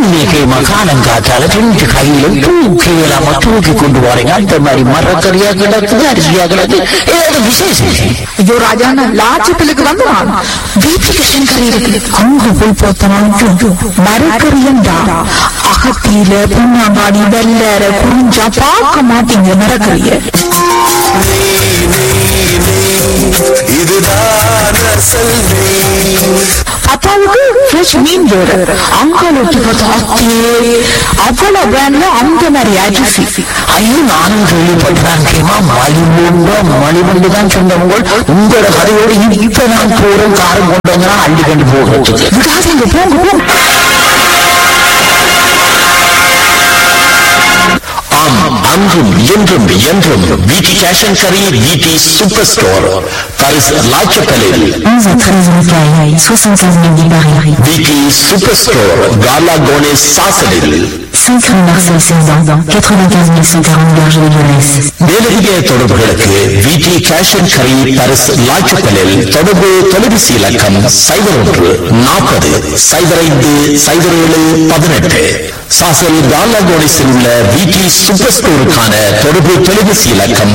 இன்னைக்கு காலங்காத்தால ரெண்டு கையிலும் தூக்கி இல்லாம தூக்கி கொண்டு வரீங்க. அந்த மாதிரி மரக்கறியா கிடக்குது, அரிசியா கிடக்குது. ஏதாவது விசேஷம்? ஐயோ ராஜாண்ணா, லாட்சப்பிலுக்கு வந்து வீட்டுக்கு கறி இருக்கு. அங்க போய் பார்த்தோம் மரக்கறியண்டா அகத்தியில புண்ணாங்காடி வெள்ளற குறிஞ்சா பார்க்க மாட்டீங்க மரக்கறிய. அப்பாவுக்கு ஃப்ரெஷ் மீன் வேறு. அங்காளுக்கு அவ்வளவு வேன்ல அந்த மாதிரி அரிசி. ஐயோ, நானும் கேள்விப்பட்டேன். மணிமண்டு தான் சொன்னவங்க உங்களோட கதையோடு இப்ப நான் போறோம் காரம் கொண்டு வந்தா அள்ளி கண்டு போகிறதுக்கு. விடாதீங்க, போங்க போங்க. ஆம், அன்றும் என்றும் என்றும் வீட்டி cash and curry, வீட்டி super store, Paris லாட்சப்பலில் வீட்டி super store, Kaala கோனேஸ் சாசலில் 5 rue Marcel Cerdan, 95 140 Garges-les-Gonesse. மேலதிக தொடர்புகளுக்கு வீட்டி கேஷ் அண்ட் கரி, பாரிஸ் லாட்சப்பலில் தொடர்பு தொலைபேசி இலக்கம் 01-45-07-18. சாசல் காலா கோனேஸில் உள்ள வீட்டி சூப்பர் ஸ்டோருக்கான தொடர்பு தொலைபேசி இலக்கம்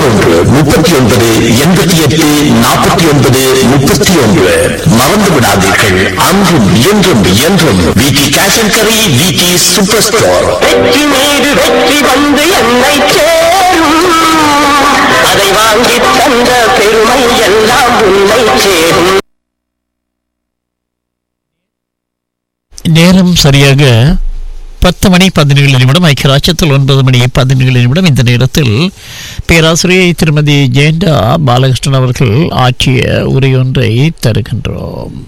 01-39-88-49-31. மறந்து விடாதீர்கள். அன்றும் என்றும் என்றும் வீட்டி cash and curry, வீட்டி super store. வெற்றி மீது வெற்றி வந்து என்னை சேரும், அதை வாங்கி தந்த பெருமை எல்லாம் உன்னை சேரும். நேரம் சரியாக 10 மணி 17 நிமிடம். ஐக்கிய ராஜ்யத்தில் 9 மணி 17 நிமிடம். இந்த நேரத்தில் பேராசிரியை திருமதி ஜெயண்டா பாலகிருஷ்ணன் அவர்கள் ஆற்றிய உரையொன்றை தருகின்றோம்.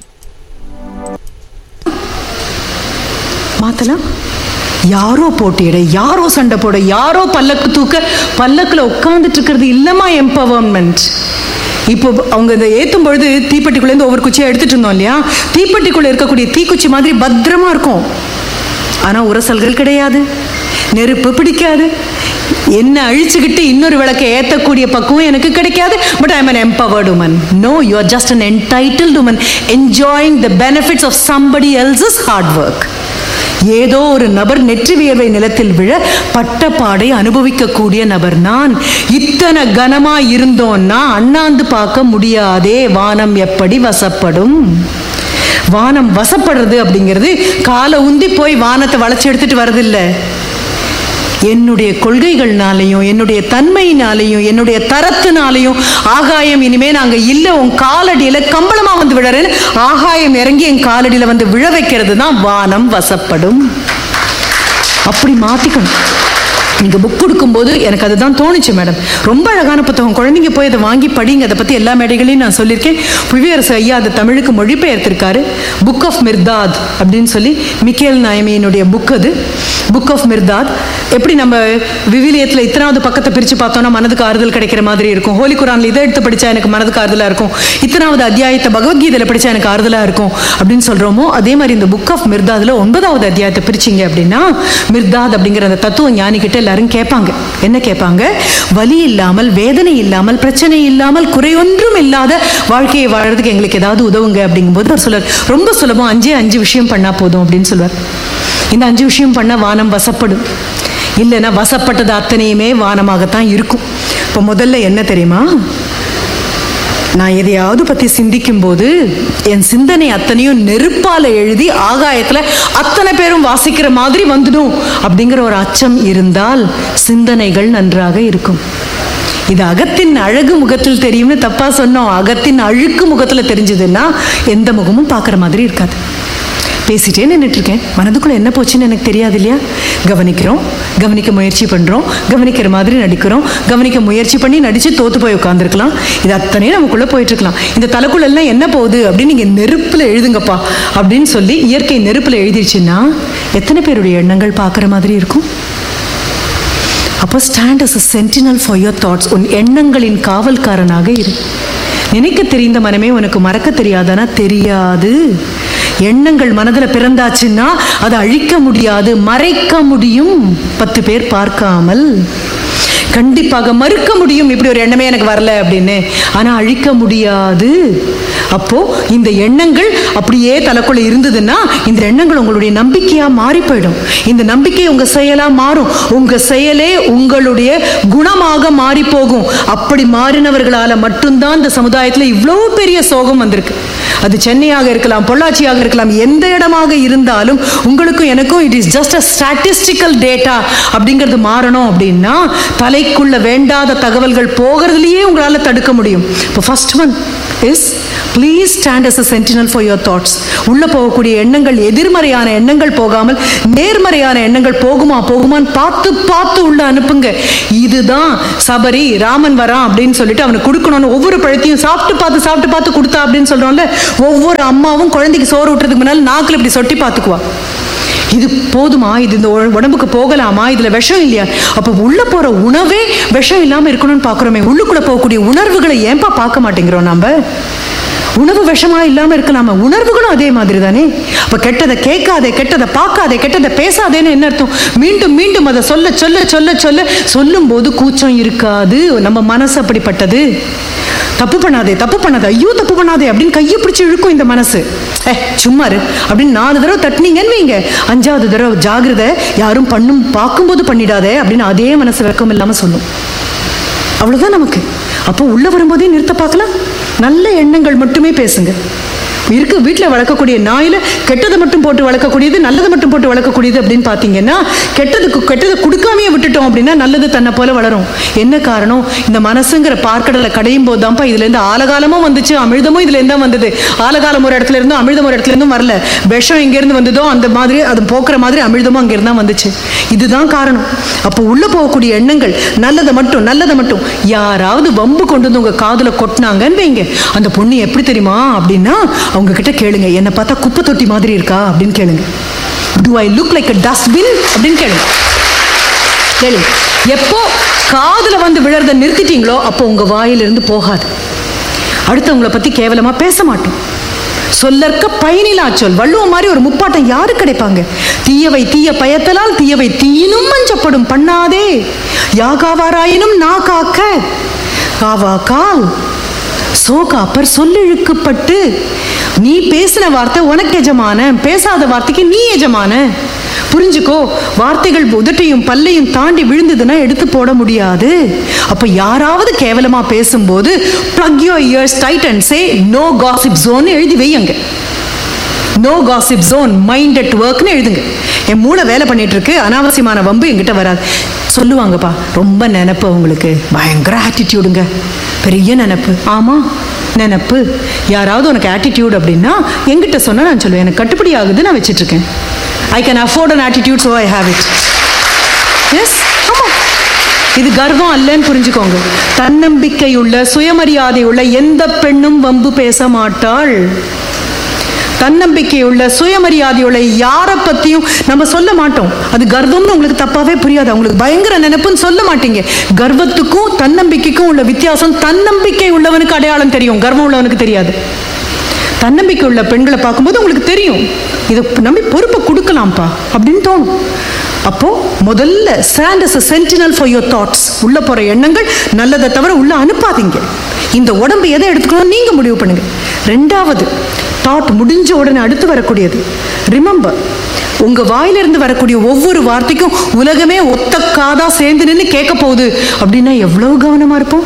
மாத்தலாம். யாரோ போட்டியிட, யாரோ சண்டை போட, யாரோ பல்லக்கு தூக்க, பல்லக்குல உட்கார்ந்துட்டு இருக்கிறது இல்லமா எம்பவர்மெண்ட். இப்போ அவங்க இதை ஏற்றும் பொழுது தீப்பெட்டிக்குள்ளேருந்து ஒவ்வொரு குச்சியை எடுத்துட்டு இருந்தோம் இல்லையா? தீப்பெட்டிக்குள்ள இருக்கக்கூடிய தீக்குச்சி மாதிரி பத்திரமா இருக்கும். ஆனா உரசல்கள் கிடையாது, நெருப்பு பிடிக்காது, என்ன அழிச்சுக்கிட்டு இன்னொரு விளக்கை ஏற்றக்கூடிய பக்குவம் எனக்கு கிடைக்காது. But I am an empowered woman. No, you are just an entitled woman enjoying the benefits of somebody else's hard work. ஏதோ ஒரு நபர் நெற்றி வியர்வை நிலத்தில் விழ பட்டப்பாடை அனுபவிக்கக்கூடிய நபர் நான். இத்தனை கனமா இருந்தோன்னா அண்ணாந்து பார்க்க முடியாதே. வானம் எப்படி வசப்படும்? வானம் வசப்படுறது அப்படிங்கிறது காலை உந்தி போய் வானத்தை வளைச்சி எடுத்துட்டு வரதில்லை. என்னுடைய கொள்கைகள்னாலையும், என்னுடைய தன்மையினாலையும், என்னுடைய தரத்தினாலையும் ஆகாயம் இனிமே நாங்க இல்ல, உன் காலடியில கம்பளமா வந்து விழறேன்னு ஆகாயம் இறங்கி என் காலடியில வந்து விழ வைக்கிறது தான் வானம் வசப்படும். அப்படி மாத்திக்கணும். நீங்க புக் கொடுக்கும்போது எனக்கு அதுதான் தோணுச்சு மேடம். ரொம்ப அழகான புத்தகம், குழந்தைங்க போய் அதை வாங்கி படிங்க. அதை பத்தி எல்லா மேடைகளையும் நான் சொல்லியிருக்கேன். புவியரசு ஐயா அதை தமிழுக்கு மொழிபெயர்த்திருக்காரு. புக் ஆஃப் மிர்தாத் அப்படின்னு சொல்லி, மிக்கேல் நாயமியினுடைய புக் அது. Book of Mirdad. எப்படி நம்ம விவிலியத்தில் இத்தனாவது பக்கத்தை பிரித்து பார்த்தோன்னா மனதுக்கு ஆறுதல் கிடைக்கிற மாதிரி இருக்கும். ஹோலி குரானில் இதை எடுத்து படித்தா எனக்கு மனதுக்கு ஆறுதலாக இருக்கும், இத்தனாவது அத்தியாயத்தை பகவத்கீதையில் படித்தா எனக்கு ஆறுதலாக இருக்கும் அப்படின்னு சொல்கிறோமோ, அதே மாதிரி இந்த புக் ஆஃப் மிர்தாதில் 9வது அத்தியாயத்தை பிரிச்சிங்க அப்படின்னா, மிர்தாத் அப்படிங்கிற அந்த தத்துவ ஞானிக்கிட்ட எல்லாரும் கேட்பாங்க. என்ன கேட்பாங்க? வலி இல்லாமல், வேதனை இல்லாமல், பிரச்சனை இல்லாமல், குறையொன்றும் இல்லாத வாழ்க்கையை வாழறதுக்கு எங்களுக்கு ஏதாவது உதவுங்க அப்படிங்கும்போது அவர் சொல்லுவார், ரொம்ப சுலபம், 5 விஷயம் பண்ணால் போதும் அப்படின்னு சொல்லுவார். இந்த 5 விஷயம் பண்ணால் வானம் வசப்படும். இல்லைன்னா வசப்பட்டது அத்தனையுமே வானமாகத்தான் இருக்கும். இப்போ முதல்ல என்ன தெரியுமா? நான் எதையாவது பற்றி சிந்திக்கும் போது என் சிந்தனை அத்தனையும் நெருப்பால எழுதி ஆகாயத்தில் அத்தனை பேரும் வாசிக்கிற மாதிரி வந்துடும் அப்படிங்கிற ஒரு அச்சம் இருந்தால் சிந்தனைகள் நன்றாக இருக்கும். இது அகத்தின் அழகு முகத்தில் தெரியும்னு தப்பா சொன்னோம். அகத்தின் அழுக்கு முகத்தில் தெரிஞ்சதுன்னா எந்த முகமும் பார்க்குற மாதிரி இருக்காது. பேசிட்டே நின்றுட்டு இருக்கேன், மனதுக்குள்ள என்ன போச்சுன்னு எனக்கு தெரியாது இல்லையா? கவனிக்கிறோம், கவனிக்க முயற்சி பண்ணுறோம், கவனிக்கிற மாதிரி நடிக்கிறோம், கவனிக்க முயற்சி பண்ணி நடித்து தோற்று போய் உட்காந்துருக்கலாம். இது அத்தனையும் நமக்குள்ளே போயிட்டுருக்கலாம். இந்த தலைக்குள்ளெல்லாம் என்ன போகுது அப்படின்னு நீங்கள் நெருப்பில் எழுதுங்கப்பா அப்படின்னு சொல்லி இயற்கை நெருப்பில் எழுதிடுச்சுன்னா எத்தனை பேருடைய எண்ணங்கள் பார்க்குற மாதிரி இருக்கும்? அப்போ stand as a sentinel for your thoughts. உன் எண்ணங்களின் காவல்காரனாக இரு. நினைக்க தெரிந்த மனமே உனக்கு மறக்க தெரியாதானா? தெரியாது. எண்ணங்கள் மனதில் பிறந்தாச்சுன்னா அதை அழிக்க முடியாது, மறைக்க முடியும் 10 பேர் பார்க்காமல். கண்டிப்பாக மறுக்க முடியும், இப்படி ஒரு எண்ணமே எனக்கு வரல அப்படின்னு. ஆனால் அழிக்க முடியாது. அப்போ இந்த எண்ணங்கள் அப்படியே தலைக்குள்ள இருந்ததுன்னா இந்த எண்ணங்கள் உங்களுடைய நம்பிக்கையா மாறி போயிடும். இந்த நம்பிக்கை உங்க செயலா மாறும். உங்க செயலே உங்களுடைய குணமாக மாறி போகும். அப்படி மாறினவர்களால மட்டும்தான் இந்த சமுதாயத்துல இவ்வளவு பெரிய சோகம் வந்திருக்கு. அது சென்னையாக இருக்கலாம், பொள்ளாச்சியாக இருக்கலாம், எந்த இடமாக இருந்தாலும் உங்களுக்கும் எனக்கும் it is just a statistical data அப்படிங்கிறது மாறணும் அப்படின்னா தலைக்குள்ள வேண்டாத தகவல்கள் போகிறதுலயே உங்களால தடுக்க முடியும். இப்போ first one is please stand as a sentinel for your thoughts. உள்ள போகக்கூடிய எண்ணங்கள் எதிர்மறையான எண்ணங்கள் போகாமல் நேர்மறையான எண்ணங்கள் போகுமான்னு பார்த்து பார்த்து உள்ள அனுப்புங்க. இதுதான் சபரி ராமன் வரான் அப்படின்னு சொல்லிட்டு அவனுக்கு கொடுக்கணும்னு ஒவ்வொரு பழத்தையும் சாப்பிட்டு பார்த்து கொடுத்தா அப்படின்னு சொல்றோம்ல, ஒவ்வொரு அம்மாவும் குழந்தைக்கு சோறு ஊட்டுறதுக்கு முன்னால் நாக்கில் இப்படி சொட்டி பார்த்துக்குவா. இது போதுமா, இது இந்த உடம்புக்கு போகலாமா, இதுல விஷம் இல்லையா? அப்ப உள்ள போற உணவே விஷம் இல்லாம இருக்கணும்னு பாக்குறோமே, உள்ளுக்குள்ள போகக்கூடிய உணர்வுகளை ஏன்பா பார்க்க மாட்டேங்கிறோம் நம்ம? உணவு விஷமா இல்லாம இருக்கலாமா? உணர்வுகளும் அதே மாதிரி தானே. அப்ப கெட்டதை கேட்காதே, கெட்டதை பார்க்காதே, கெட்டதை பேசாதேன்னு என்ன அர்த்தம்? மீண்டும் மீண்டும் அதை சொல்ல சொல்ல சொல்ல சொல்ல சொல்லும் போது கூச்சம் இருக்காது. நம்ம மனசு அப்படிப்பட்டது. தப்பு பண்ணாதே, ஐயோ தப்பு பண்ணாதே அப்படின்னு கையை பிடிச்சி இழுக்கும் இந்த மனசு. சும்மாரு அப்படின்னு 4 தடவை தட்டினீங்கன்னு வைங்க, 5வது தடவை ஜாகிரதை, யாரும் பார்க்கும்போது பண்ணிடாதே அப்படின்னு அதே மனசு வெக்கம் இல்லாம சொல்லும். அவ்வளவுதான் நமக்கு. அப்போ உள்ள வரும்போதே நிறுத்த பார்க்கலாம். நல்ல எண்ணங்கள் மட்டுமே பேசுங்க. இருக்கு வீட்டில் வளர்க்கக்கூடிய நாயில கெட்டதை மட்டும் போட்டு வளர்க்கக்கூடியது, நல்லதை மட்டும் போட்டு வளர்க்கக்கூடியது அப்படின்னு பார்த்தீங்கன்னா, கெட்டதை கொடுக்காமையே விட்டுட்டோம் அப்படின்னா நல்லது தன்னை போல வளரும். என்ன காரணம்? இந்த மனசுங்கிற பார்க்கடலை கடையும் போது தான்ப்பா இதுல இருந்து ஆலகாலமும் வந்துச்சு, அமிழ்தமும் இதுல இருந்தா வந்தது. ஆலகாலம் ஒரு இடத்துல இருந்தும் அமிழ்தம் ஒரு இடத்துல இருந்தும் வரல. விஷம் எங்கிருந்து வந்ததோ அந்த மாதிரி அது போக்குற மாதிரி அமிழ்தமும் அங்கிருந்தா வந்துச்சு. இதுதான் காரணம். அப்போ உள்ள போகக்கூடிய எண்ணங்கள் நல்லதை மட்டும் யாராவது வம்பு கொண்டு வந்து உங்க காதுல கொட்டினாங்கன்னு வைங்க, அந்த பொண்ணு எப்படி தெரியுமா அப்படின்னா அவங்க கிட்ட கேளுங்க, என்ன பார்த்தா குப்பை தொட்டி மாதிரி இருக்கா அப்படின்னு கேளுங்க. Do I look like a dustbin அப்படின்னு கேளுங்க. எப்போ காதுல வந்து விழறத நிறுத்திட்டீங்களோ அப்போ உங்க வாயிலிருந்து போகாது. அடுத்தவங்களை பத்தி கேவலமா பேச மாட்டோம். சொல்லற்க பயனிலா சொல். வள்ளுவம் மாதிரி ஒரு முப்பாட்டம் யாரு கிடைப்பாங்க? தீயவை தீய பயத்தலால் தீயவை தீயினும் மஞ்சப்படும் பண்ணாதே யாகாவாராயினும் நா காக்க காவா கால் சோகாப்பர் சொல்லிழுக்கப்பட்டு. நீ பேசின வார்த்தை உனக்கு எஜமான, பேசாத வார்த்தைக்கு நீ எஜமான. புரிஞ்சுக்கோ, வார்த்தைகள் உதட்டையும் பல்லையும் தாண்டி விழுந்ததுன்னா எடுத்து போட முடியாது. அப்ப யாராவது கேவலமா பேசும்போது plug your ears tight and say no gossip zone எழுதி வையுங்க. No gossip zone, mind at ஒர்க்னு எழுதுங்க. என் மூளை வேலை பண்ணிட்டு இருக்கு, அனாவசியமான வம்பு என்கிட்ட வராது. சொல்லுவாங்கப்பா, ரொம்ப நினைப்பு உங்களுக்கு, பயங்கர ஆட்டிடியூடுங்க, பெரிய நினைப்பு. ஆமா நினைப்பு. யாராவது உனக்கு ஆட்டிடியூட் அப்படின்னா என்கிட்ட சொன்னா நான் சொல்லுவேன், எனக்கு கட்டுப்படி ஆகுது, நான் வச்சிட்டு இருக்கேன். I can afford an attitude, so I have it. S, ஆமா, இது கர்வம் அல்லன்னு புரிஞ்சுக்கோங்க. தன்னம்பிக்கை உள்ள, சுயமரியாதை உள்ள எந்த பெண்ணும் வம்பு பேச மாட்டாள். தன்னம்பிக்கையுள்ள, சுயமரியாதையுள்ள யாரை பத்தியும் நம்ம சொல்ல மாட்டோம். அது கர்வம்னு உங்களுக்கு தப்பாவே புரியாது. அவங்களுக்கு பயங்கர நினைப்புன்னு சொல்ல மாட்டீங்க. கர்வத்துக்கும் தன்னம்பிக்கைக்கும் உள்ள வித்தியாசம் தன்னம்பிக்கை உள்ளவனுக்கு அடையாளம் தெரியும், கர்வம் உள்ளவனுக்கு தெரியாது. தன்னம்பிக்கை உள்ள பெண்களை பார்க்கும்போது உங்களுக்கு தெரியும், இதை நம்பி பொறுப்பை கொடுக்கலாம்ப்பா அப்படின்னு தோணும். அப்போ முதல்ல stand as a sentinel for your thoughts. உள்ள போற எண்ணங்கள் நல்லதை தவிர உள்ள அனுப்பாதீங்க. இந்த உடம்பு எதை எடுத்துக்கணும் நீங்க முடிவு பண்ணுங்க. 2வது தாட் முடிஞ்ச உடனே அடுத்து வரக்கூடியது, ரிமெம்பர், உங்க வாயிலிருந்து வரக்கூடிய ஒவ்வொரு வார்த்தைக்கும் உலகமே ஒத்த காதா சேர்ந்து நின்று கேட்க போகுது அப்படின்னா எவ்வளவு கவனமா இருப்போம்.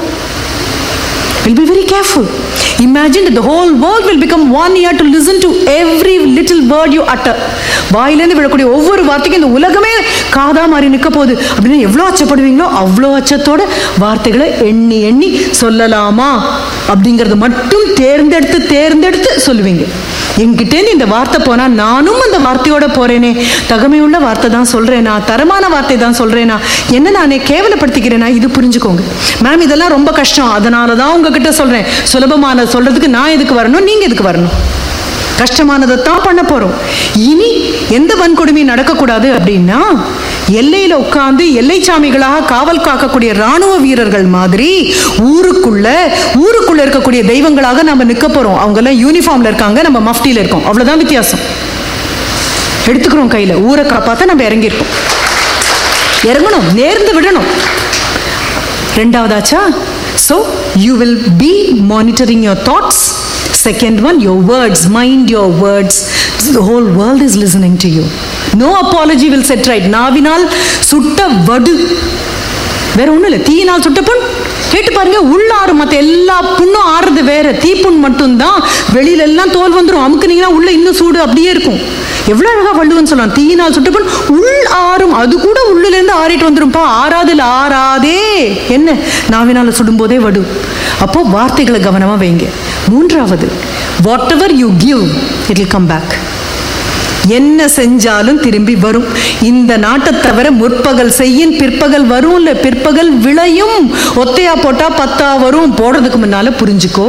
We'll be very careful. Imagine that the whole world will become one ear to listen to every little word you utter. வாயிலிருந்து விழக்கூடிய ஒவ்வொரு வார்த்தைக்கும் இந்த உலகமே காதா மாறி நிற்க போகுது அப்படின்னா எவ்வளோ அச்சப்படுவீங்களோ அவ்வளோ அச்சத்தோட வார்த்தைகளை எண்ணி எண்ணி சொல்லலாமா அப்படிங்கறது மட்டும் தேர்ந்தெடுத்து சொல்லுவீங்க. என்கிட்டேருந்து இந்த வார்த்தை போனா நானும் அந்த வார்த்தையோட போறேனே, தகமையுள்ள வார்த்தை தான் சொல்றேனா, தரமான வார்த்தை தான் சொல்றேனா, என்ன நானே கேவலப்படுத்திக்கிறேனா, இது புரிஞ்சுக்கோங்க. மேம் இதெல்லாம் ரொம்ப கஷ்டம், அதனாலதான் உங்ககிட்ட சொல்றேன். சுலபமான சொல்றதுக்கு நான் எதுக்கு வரணும், நீங்க எதுக்கு வரணும்? கஷ்டமானதை தான் பண்ண போறோம். இனி எந்த வன்கொடுமையும் நடக்கக்கூடாது அப்படின்னா எல்லையில உட்கார்ந்து எல்லை சாமிகளாக காவல் காக்கக்கூடிய ராணுவ வீரர்கள் மாதிரி ஊருக்குள்ள இருக்கக்கூடிய தெய்வங்களாக நம்ம நிக்க போறோம். அவங்க எல்லாம் யூனிஃபார்ம்ல இருக்காங்க, நம்ம மஃப்டியில இருக்கோம், அவ்வளவுதான் வித்தியாசம். எடுத்துக்கிறோம் கையில, ஊரை காப்பாத்த நம்ம இறங்கியிருக்கோம். இறங்கணும், நேர்ந்து விடணும். 2வதாச்சா, so you will be monitoring your thoughts, Second one, your words. Mind your words. The whole world is listening to you. No apology will set right. நாவினால் சுட்ட வடு, வேற ஒண்ணும் இல்லை. தீயினால் சுட்ட புண் கேட்டு பாருங்க, உள்ளாறு. மற்ற எல்லா புண்ணும் ஆறுறது வேற, தீப்புண் மட்டும்தான். வெளியில எல்லாம் தோல் வந்துடும், அமுக்குனீங்கன்னா உள்ள இன்னும் சூடு அப்படியே இருக்கும். எவ்வளவு அழகா வள்ளுவன் சொல்லலாம், தீயினால் சுட்ட புண் உள் ஆறும், அது கூட உள்ளுல இருந்து ஆறிட்டு வந்துரும்பா. ஆறாதுல ஆறாதே என்ன, நாவினால சுடும் போதே வடு. அப்போ வார்த்தைகளை கவனமா வைங்க. மூன்றாவது, what ever you give it will come back. என்ன செஞ்சாலும் திரும்பி வரும். இந்த நாட்டை தவிர முற்பகல் செய்யின் பிற்பகல் வரும், இல்ல பிற்பகல் விளையும். ஒத்தையா போட்டா பத்தா வரும். போடுறதுக்கு முன்னால புரிஞ்சுக்கோ,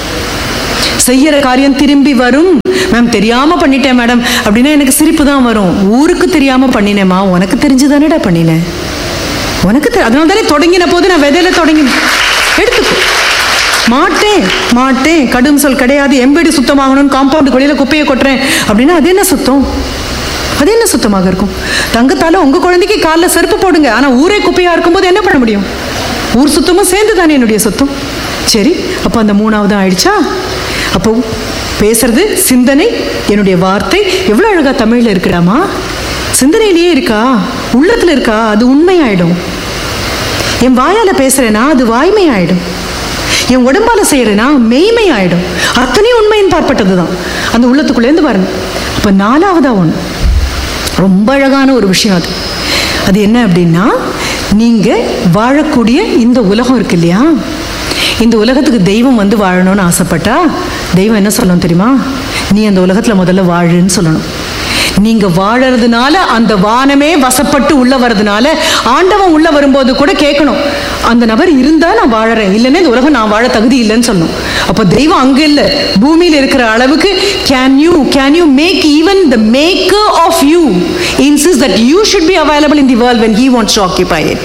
செய்யற காரியம் திரும்பி வரும். மேம் தெரியாம பண்ணிட்டேன் மேடம் அப்படின்னா எனக்கு சிரிப்பு தான் வரும். ஊருக்கு தெரியாம பண்ணினேமா, உனக்கு தெரிஞ்சுதானடா பண்ணினேன், உனக்கு அதனால தானே தொடங்கின போது நான் விதையில தொடங்கினேன். எடுத்துக்கோ. மாட்டேன் மாட்டேன் கடும் சொல் கிடையாது. எம்பேடி சுத்தமாகணும்னு காம்பவுண்டுக்கு வெளியில குப்பையை கொட்டுறேன் அப்படின்னா அது என்ன சுத்தம், அது என்ன சுத்தமாக இருக்கும்? தங்கத்தால உங்க குழந்தைக்கு காலில் செருப்பு போடுங்க, ஆனா ஊரே குப்பையா இருக்கும்போது என்ன பண்ண முடியும்? ஊர் சுத்தமும் சேர்ந்து தானே என்னுடைய சுத்தம். சரி, அப்போ அந்த மூணாவது ஆயிடுச்சா? அப்போ பேசுறது சிந்தனை, என்னுடைய வார்த்தை எவ்வளவு அழகா தமிழ்ல இருக்குடாமா. சிந்தனையிலேயே இருக்கா, உள்ளத்துல இருக்கா, அது உண்மையாயிடும். என் வாயால பேசுறேன்னா அது வாய்மை ஆயிடும். என் உடம்பால செய்யறேன்னா மெய்மை ஆயிடும். அத்தனை உண்மையின் பார்ப்பட்டதுதான் அந்த உள்ளத்துக்குள்ளேருந்து வரணும். அப்ப நாலாவதா ஒண்ணு ரொம்ப அழகான ஒரு விஷயம். அது என்ன அப்படின்னா, நீங்க வாழக்கூடிய இந்த உலகம் இருக்கு இல்லையா, இந்த உலகத்துக்கு தெய்வம் வந்து வாழணும்னு ஆசைப்பட்டா தெய்வம் என்ன சொல்லணும் தெரியுமா? நீ அந்த உலகத்துல முதல்ல வாழுன்னு சொல்லணும். நீங்க வாழறதுனால அந்த வானமே வசப்பட்டு உள்ள வர்றதுனால ஆண்டவன் உள்ள வரும்போது கூட கேட்கணும், அந்த நபர் இருந்தா நான் வாழறேன், இல்லைன்னா இந்த உலகம் நான் வாழ தகுதி இல்லைன்னு சொல்லணும். அப்ப தெய்வம் அங்க இல்ல, பூமியில இருக்கிற அளவுக்கு can you make even the maker of you insist that you should be available in the world when he wants to occupy it,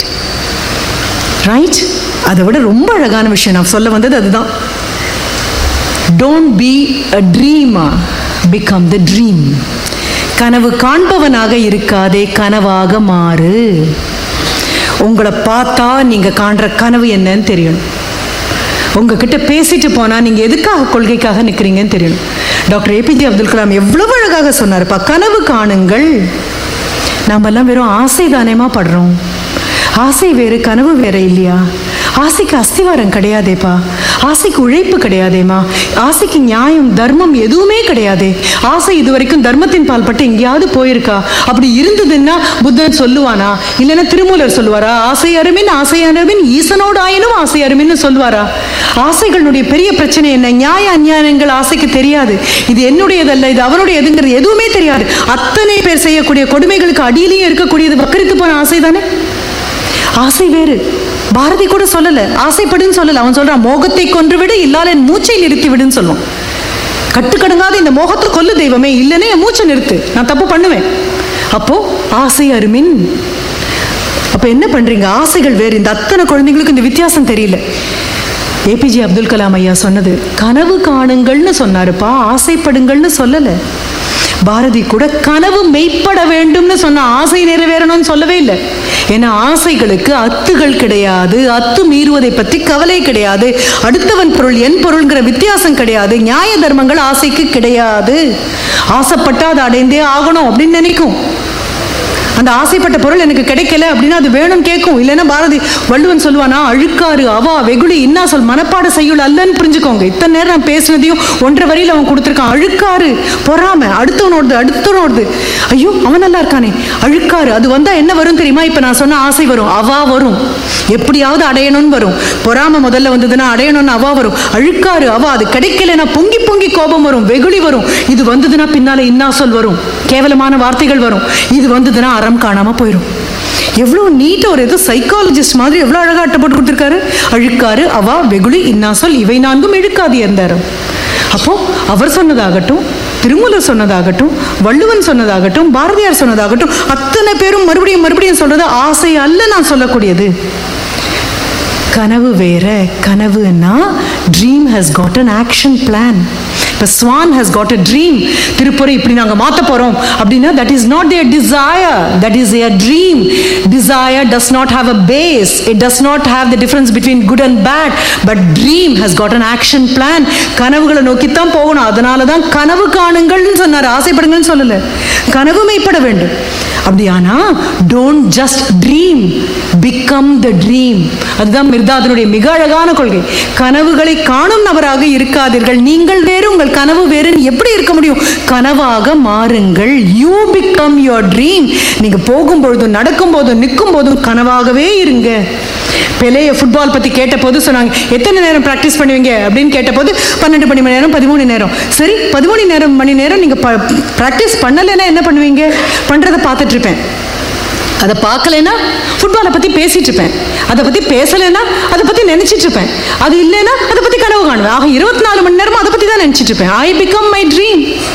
right? அதை விட ரொம்ப அழகான விஷயம் நான் சொல்ல வந்தது அதுதான். Don't be a dreamer, become the dream. கனவு காண்பவனாக இருக்காதே, கனவாக மாறு. உங்களை பார்த்தா நீங்க காண்ற கனவு என்னன்னு தெரியணும். உங்ககிட்ட பேசிட்டு போனா நீங்க எதுக்காக கொள்கைக்காக நிக்கிறீங்கன்னு தெரியணும். டாக்டர் ஏபிஜே அப்துல் கலாம் எவ்வளவு அழகாக சொன்னாருப்பா, கனவு காணுங்கள். நாம எல்லாம் வெறும் ஆசை தானேமா படுறோம். ஆசை வேறு கனவு வேற இல்லையா? ஆசைக்கு அஸ்திவாரம் கிடையாதேப்பா, ஆசைக்கு உழைப்பு கிடையாதேமா, ஆசைக்கு நியாயம் தர்மம் எதுவுமே கிடையாதே. ஆசை இது வரைக்கும் தர்மத்தின் பால் பட்டு எங்கேயாவது போயிருக்கா? அப்படி இருந்ததுன்னா புத்தன் சொல்லுவானா? இல்லைன்னா திருமூலர் சொல்லுவாரா? ஆசை அருமின் ஆசை அருமின் ஈசனோடு ஆயினும் ஆசை அருமின்னு சொல்லுவாரா? ஆசைகளுடைய பெரிய பிரச்சனை என்ன? நியாய அநியாயங்கள் ஆசைக்கு தெரியாது. இது என்னுடையதல்ல, இது அவருடையதுங்கிறது எதுவுமே தெரியாது. அத்தனை பேர் செய்யக்கூடிய கொடுமைகளுக்கு அடியிலேயே இருக்கக்கூடியது வக்கரித்து போன ஆசை தானே. ஆசை வேறு. பாரதி கூட சொல்லல ஆசைப்படுன்னு சொல்லல, அவன் சொல்றான் மோகத்தை கொன்று விடு, இல்லாத என் மூச்சை நிறுத்தி விடுன்னு சொல்லுவான். கட்டுக்கடுங்காத இந்த மோகத்தை கொல்லு தெய்வமே, இல்லைன்னா என் மூச்சை நிறுத்து, நான் தப்பு பண்ணுவேன். அப்போ ஆசை அருமின். அப்ப என்ன பண்றீங்க? ஆசைகள் வேறு. இந்த அத்தனை குழந்தைங்களுக்கு இந்த வித்தியாசம் தெரியல. ஏபிஜே அப்துல் கலாம் ஐயா சொன்னது கனவு காணுங்கள்னு சொன்னாருப்பா, ஆசைப்படுங்கள்னு சொல்லல. பாரதி கூட கனவு மெய்ப்பட வேண்டும்னு சொன்ன, ஆசை நிறைவேறணும்னு சொல்லவே இல்லை. ஏன்னா ஆசைகளுக்கு அத்துகள் கிடையாது, அத்து மீறுவதை பற்றி கவலை கிடையாது, அடுத்தவன் பொருள் என் பொருள்ங்கிற வித்தியாசம் கிடையாது, நியாய தர்மங்கள் ஆசைக்கு கிடையாது. ஆசைப்பட்டா அதை அடைந்தே ஆகணும் அப்படின்னு நினைக்கும். அந்த ஆசைப்பட்ட பொருள் எனக்கு கிடைக்கல அப்படின்னா அது வேணும் கேட்கும். இல்லைன்னா பாரதி வள்ளுவன் சொல்லுவானா, அழுக்காறு அவா வெகுளி இன்னா சொல் மனப்பாட செய்யுள் அல்லன்னு புரிஞ்சுக்கோங்க. இத்தனை நேரம் நான் பேசினதையும் 1.5 வரியில அவன் கொடுத்துருக்கான். அழுக்காறு பொறாம, அடுத்தவனோடு ஐயோ அவன் நல்லா இருக்கானே, அழுக்காறு அது வந்தா என்ன வரும் தெரியுமா? இப்ப நான் சொன்ன ஆசை வரும், அவா வரும், எப்படியாவது அடையணும்னு வரும். பொறாம முதல்ல வந்ததுன்னா அடையணும்னு அவா வரும். அழுக்காறு அவா, அது கிடைக்கலன்னா பொங்கி பொங்கி கோபம் வரும், வெகுளி வரும். இது வந்ததுன்னா பின்னால இன்னா சொல் வரும், கேவலமான வார்த்தைகள் வரும். இது வந்ததுன்னா அறம் காணாம போயிடும். எவ்வளவு நீட்டா ஒரு ஏதோ சைக்காலஜிஸ்ட் மாதிரி எவ்வளவு அழகா அட்டை போட்டு கொடுத்திருக்காரு. அழுக்காறு அவா வெகுளி இன்னா சொல் இவை நான்கும் இழுக்காது இருந்தாரு. அப்போ அவர் சொன்னதாகட்டும், திருமூலர் சொன்னதாகட்டும், வள்ளுவன் சொன்னதாகட்டும், பாரதியார் சொன்னதாகட்டும், அத்தனை பேரும் மறுபடியும் சொல்றது ஆசை அல்ல நான் சொல்லக்கூடியது. கனவு வேற. கனவுன்னா dream has got an action plan. இப்போ Swan has got a dream, திருப்புரை இப்படி நாங்கள் மாற்ற போகிறோம் அப்படின்னா that is not their desire, that is their dream. Desire does not have a base, it does not have the difference between good and bad, but dream has got an action plan. கனவுகளை நோக்கித்தான் போகணும். அதனால தான் கனவு காணுங்கள்னு சொன்னார், ஆசைப்படுங்கன்னு சொல்லல, கனவு மெய்ப்பட வேண்டும். அப்படியானா don't just dream, become the dream. அதுதான் மிர்தாதனுடைய மிக அழகான கொள்கை. கனவுகளை காணும் நபராக இருக்காதீர்கள், நீங்கள் வேறு உங்கள் கனவு வேறு. எப்படி இருக்க முடியும்? கனவாக மாறுங்கள். you become your dream. நீங்க போகும்பொழுதும் நடக்கும் போதும் நிற்கும் போதும் கனவாகவே இருங்க. பெலைய ஃபுட்பால் பத்தி கேட்ட போது சொன்னாங்க, எத்தனை நேரம் பிராக்டிஸ் பண்ணுவீங்க அப்படின்னு கேட்டபோது 12 மணி நேரம் 13 நேரம். சரி, 13 மணி நேரம் நீங்க பிராக்டிஸ் பண்ணலைன்னா என்ன பண்ணுவீங்க? பண்றதை பார்த்துட்டு இருப்பேன், அதை பார்க்கலைன்னா ஃபுட்பாலை பற்றி பேசிட்டு இருப்பேன், அதை பற்றி பேசலைன்னா அதை பற்றி நினச்சிட்டு இருப்பேன், அது இல்லைன்னா அதை பற்றி கனவு காணுவேன். ஆக 24 மணி நேரமும் அதை பற்றி தான் நினச்சிட்டு இருப்பேன். I become my dream.